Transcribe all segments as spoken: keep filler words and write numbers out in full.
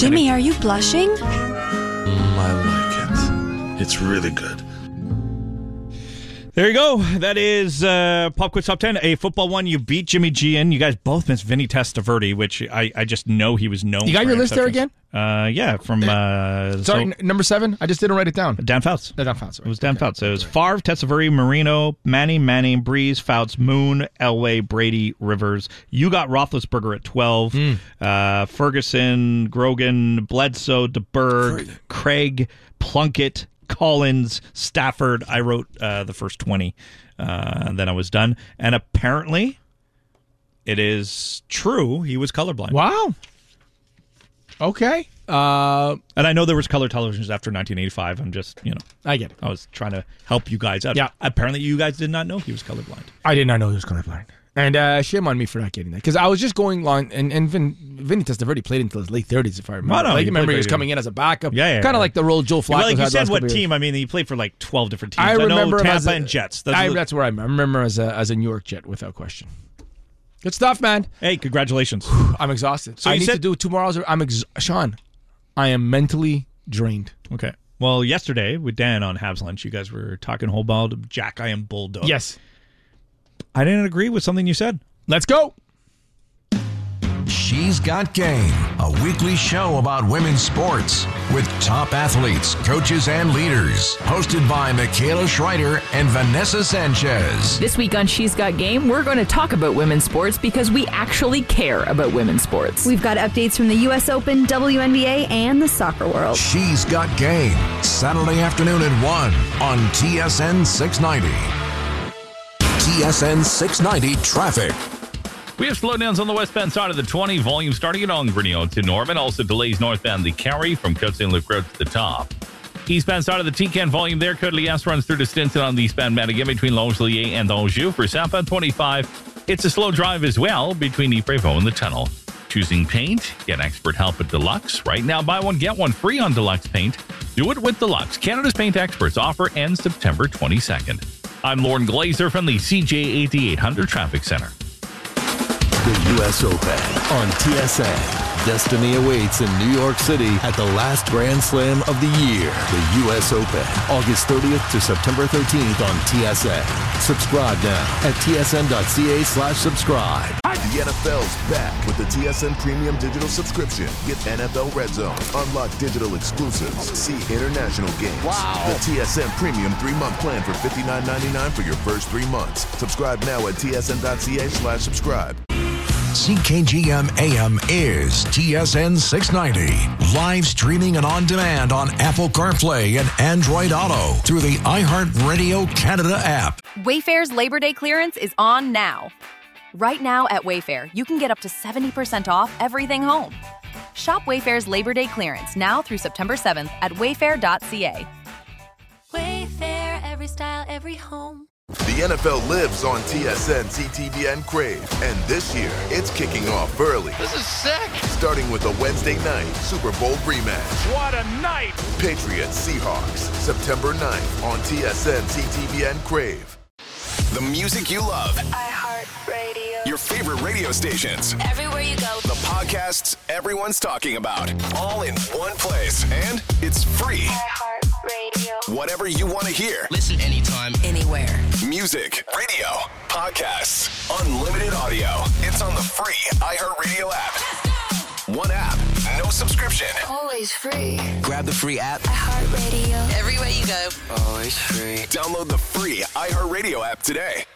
Jimmy, are you blushing? Mm, I like it. It's really good. There you go. That is uh, Pop Quiz Top ten. A football one. You beat Jimmy G in. You guys both missed Vinny Testaverde, which I, I just know he was known for. You got your list there again? Uh, yeah, from... Uh, Sorry, so, n- number seven? I just didn't write it down. Dan Fouts. Uh, Dan Fouts. Right. It was Dan okay. Fouts. So it was Favre, Testaverde, Marino, Manny, Manning, Breeze, Fouts, Moon, Elway, Brady, Rivers. You got Roethlisberger at twelve. Mm. Uh, Ferguson, Grogan, Bledsoe, DeBerg, Craig, Plunkett, Collins, Stafford. I wrote uh, the first twenty, uh, and then I was done. And apparently, it is true he was colorblind. Wow. Okay. Uh, and I know there was color televisions after nineteen eighty-five. I'm just, you know. I get it. I was trying to help you guys out. Yeah. Apparently, you guys did not know he was colorblind. I did not know he was colorblind. And uh, shame on me for not getting that. Because I was just going on, and, and Vin, Vinny Testaverde played until his late thirties, if I remember. Oh, no, like, he remember played he was very coming in as a backup. Yeah, yeah. Kind of yeah. like the role Joe Flacco yeah, like you had said, last what couple team? years. I mean, he played for like twelve different teams. I remember I know him Tampa as a, and Jets. That's, I, that's where I remember, remember as a, as a New York Jet, without question. Good stuff, man. Hey, congratulations. I'm exhausted. So I you need said- to do two more hours. I'm ex- Sean, I am mentally drained. Okay. Well, yesterday with Dan on Habs Lunch, you guys were talking whole ball Jack I am Bulldog. Yes. I didn't agree with something you said. Let's go. She's Got Game, a weekly show about women's sports with top athletes, coaches, and leaders. Hosted by Michaela Schreider and Vanessa Sanchez. This week on She's Got Game, we're going to talk about women's sports because we actually care about women's sports. We've got updates from the U S Open, W N B A, and the soccer world. She's Got Game, Saturday afternoon at one on T S N six ninety. T S N six ninety Traffic. We have slowdowns on the westbound side of the twenty, volume starting at Ongrenio to Norman. Also delays northbound the Carry from Cote Saint Luc Road to the top. Eastbound side of the T C A N volume there. Côte-Liesse runs through to Stinson on the eastbound Madigan between Longueuil and Anjou. For southbound twenty-five, it's a slow drive as well between Ypres-Vaud and the tunnel. Choosing paint? Get expert help at Deluxe. Right now, buy one, get one free on Deluxe paint. Do it with Deluxe. Canada's Paint Experts offer ends September twenty-second. I'm Lauren Glazer from the C J eighty-eight hundred Traffic Center. The U S Open on T S N. Destiny awaits in New York City at the last Grand Slam of the year. The U S Open, August thirtieth to September thirteenth on T S N. Subscribe now at tsn.ca slash subscribe. The N F L's back with the T S N Premium Digital Subscription. Get N F L Red Zone, unlock digital exclusives, see international games. Wow. The T S N Premium three-month plan for fifty-nine ninety-nine for your first three months. Subscribe now at tsn.ca slash subscribe. C K G M A M is T S N six ninety. Live streaming and on demand on Apple CarPlay and Android Auto through the iHeartRadio Canada app. Wayfair's Labor Day clearance is on now. Right now at Wayfair, you can get up to seventy percent off everything home. Shop Wayfair's Labor Day clearance now through September seventh at wayfair dot c a. Wayfair, every style, every home. The N F L lives on T S N, C T V, and Crave. And this year, it's kicking off early. This is sick! Starting with a Wednesday night Super Bowl rematch. What a night! Patriots Seahawks, September ninth on T S N, C T V, and Crave. The music you love. iHeartRadio. Your favorite radio stations. Everywhere you go. The podcasts everyone's talking about. All in one place. And it's free. iHeartRadio. Whatever you want to hear. Listen anytime, anywhere. Music, radio, podcasts, unlimited audio. It's on the free iHeartRadio app. One app, no subscription. Always free. Grab the free app. iHeartRadio. Everywhere you go. Always free. Download the free iHeartRadio app today.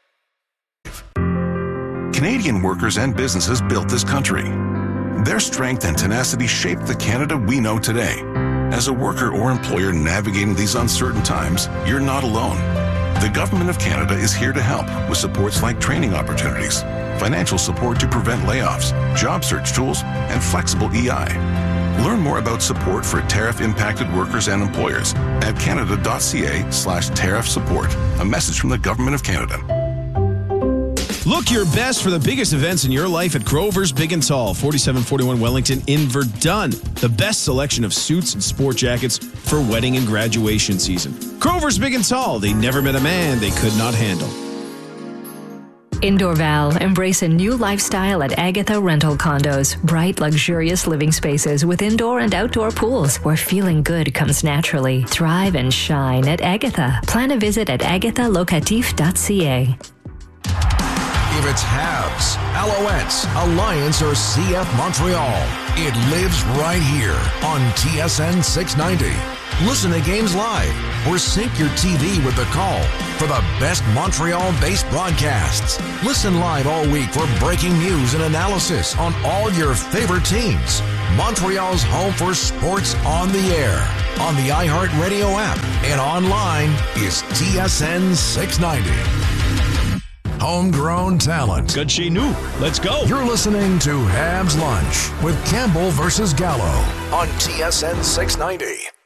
Canadian workers and businesses built this country. Their strength and tenacity shaped the Canada we know today. As a worker or employer navigating these uncertain times, you're not alone. The Government of Canada is here to help with supports like training opportunities, financial support to prevent layoffs, job search tools, and flexible E I. Learn more about support for tariff-impacted workers and employers at canada.ca slash tariff support. A message from the Government of Canada. Look your best for the biggest events in your life at Grover's Big and Tall, forty-seven forty-one Wellington in Verdun. The best selection of suits and sport jackets for wedding and graduation season. Grover's Big and Tall. They never met a man they could not handle. Indoorval, embrace a new lifestyle at Agatha Rental Condos. Bright, luxurious living spaces with indoor and outdoor pools where feeling good comes naturally. Thrive and shine at Agatha. Plan a visit at agatha locatif dot c a. If it's Habs, Alouettes, Alliance, or C F Montreal, it lives right here on T S N six ninety. Listen to games live or sync your T V with the call for the best Montreal-based broadcasts. Listen live all week for breaking news and analysis on all your favorite teams. Montreal's home for sports on the air, on the iHeartRadio app, and online is T S N six ninety. Homegrown talent. Good she knew. Let's go. You're listening to Habs Lunch with Campbell versus Gallo on T S N six ninety.